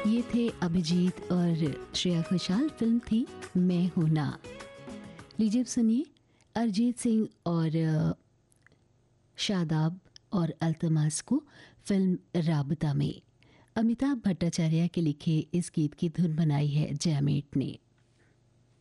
ये थे अभिजीत और श्रेया घोषाल। फिल्म थी मैं हूं ना। लीजिए सुनिए अरिजीत सिंह और शादाब और अल्तमास को फिल्म राबता में। अमिताभ भट्टाचार्य के लिखे इस गीत की धुन बनाई है जयमेट ने।